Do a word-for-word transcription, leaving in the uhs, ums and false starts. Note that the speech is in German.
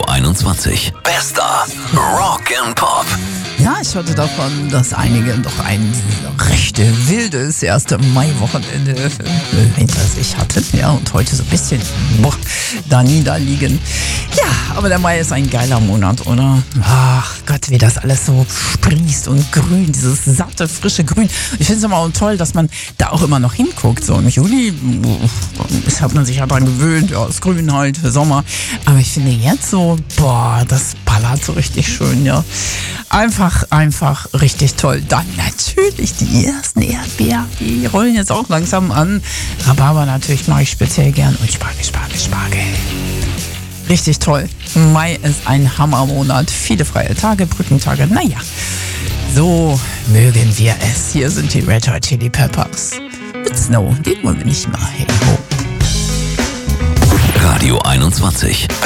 Radio einundzwanzig. Bester Rock and Pop. Ja, ich hörte davon, dass einige doch ein recht wildes erste Mai-Wochenende hinter sich hatten. Ja, und heute so ein bisschen boah, da niederliegen. Ja, aber der Mai ist ein geiler Monat, oder? Ach Gott, wie das alles so sprießt und grün, dieses satte, frische Grün. Ich finde es immer auch toll, dass man da auch immer noch hinguckt. So im Juli hat man sich ja dran gewöhnt, ja, ist grün halt, Sommer. Aber ich finde jetzt so, boah, das ballert so richtig schön, ja. Einfach, einfach richtig toll. Dann natürlich die ersten Erdbeeren, die rollen jetzt auch langsam an. Rhabarber natürlich mache ich speziell gern und Spargel, Spargel, Spargel. Richtig toll. Mai ist ein Hammermonat. Viele freie Tage, Brückentage. Naja, so mögen wir es. Hier sind die Red Hot Chili Peppers. Mit Snow, den wollen wir nicht mal. Hey, ho. Radio einundzwanzig.